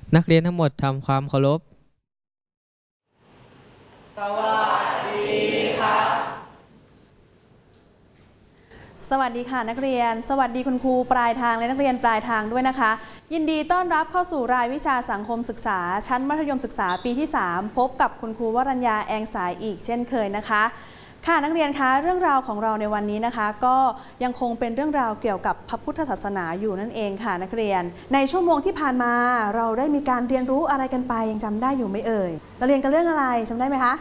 นักเรียนทั้งหมดทำความเคารพสวัสดีครับสวัสดีค่ะนักเรียนสวัสดีคุณครูปลายทางและนักเรียนปลายทางด้วยนะคะยินดีต้อนรับเข้าสู่รายวิชาสังคมศึกษาชั้นมัธยมศึกษาปีที่ 3พบกับคุณครูวรัญญาแองสายอีกเช่นเคยนะคะค่ะนักเรียนคะเรื่องราวของเราในวันนี้นะคะก็ยังคงเป็นเรื่องราวเกี่ยวกับพระพุทธศาสนาอยู่นั่นเองค่ะนักเรียนในชั่วโมงที่ผ่านมาเราได้มีการเรียนรู้อะไรกันไปยังจำได้อยู่ไหมเอ่ยเราเรียนกันเรื่องอะไรจำได้ไหมคะ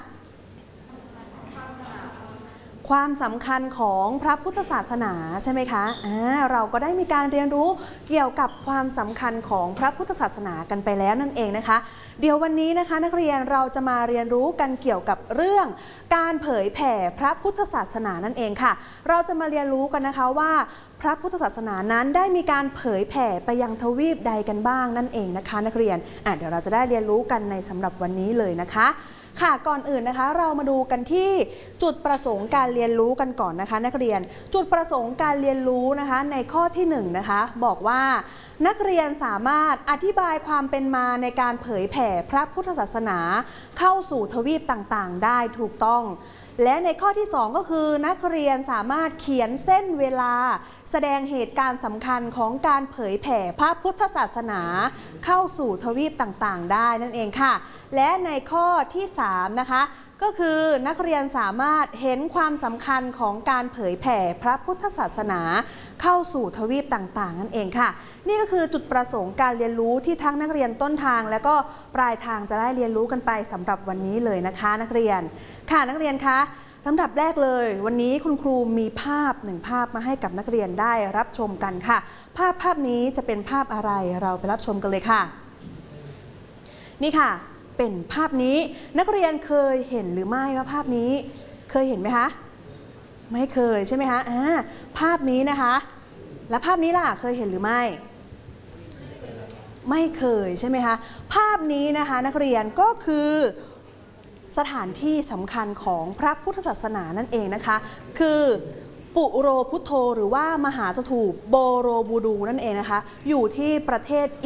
ความสำคัญของพระพุทธศาสนาใช่ไหมคะเราก็ได้มีการเรียนรู้เกี่ยวกับความสำคัญของพระพุทธศาสนากันไปแล้วนั่นเองนะคะเดี๋ยววันนี้นะคะนักเรียนเราจะมาเรียนรู้กันเกี่ยวกับเรื่องการเผยแผ่พระพุทธศาสนานั่นเองค่ะเราจะมาเรียนรู้กันนะคะว่าพระพุทธศาสนานั้นได้มีการเผยแผ่ไปยังทวีปใดกันบ้างนั่นเองนะคะนักเรียนเดี๋ยวเราจะได้เรียนรู้กันในสำหรับวันนี้เลยนะคะค่ะก่อนอื่นนะคะเรามาดูกันที่จุดประสงค์การเรียนรู้กันก่อนนะคะนักเรียนจุดประสงค์การเรียนรู้นะคะในข้อที่1นะคะบอกว่านักเรียนสามารถอธิบายความเป็นมาในการเผยแผ่พระพุทธศาสนาเข้าสู่ทวีปต่างๆได้ถูกต้องและในข้อที่2ก็คือนักเรียนสามารถเขียนเส้นเวลาแสดงเหตุการณ์สำคัญของการเผยแผ่พระพุทธศาสนาเข้าสู่ทวีปต่างๆได้นั่นเองค่ะและในข้อที่3นะคะก็คือนักเรียนสามารถเห็นความสำคัญของการเผยแผ่พระพุทธศาสนาเข้าสู่ทวีปต่างๆนั่นเองค่ะนี่ก็คือจุดประสงค์การเรียนรู้ที่ทั้งนักเรียนต้นทางและก็ปลายทางจะได้เรียนรู้กันไปสำหรับวันนี้เลยนะคะนักเรียนค่ะนักเรียนคะลำดับแรกเลยวันนี้คุณครูมีภาพ1ภาพมาให้กับนักเรียนได้รับชมกันค่ะภาพนี้จะเป็นภาพอะไรเราไปรับชมกันเลยค่ะนี่ค่ะเป็นภาพนี้นักเรียนเคยเห็นหรือไม่ว่าภาพนี้เคยเห็นไหมคะไม่เคยใช่ไหมคะภาพนี้นะคะและภาพนี้ล่ะเคยเห็นหรือไม่ไม่เคยใช่ไหมคะภาพนี้นะคะนักเรียนก็คือสถานที่สำคัญของพระพุทธศาสนานั่นเองนะคะคือปุโรพุทโธหรือว่ามหาสถูปโบโรบูดูนั่นเองนะคะอยู่ที่ประเทศ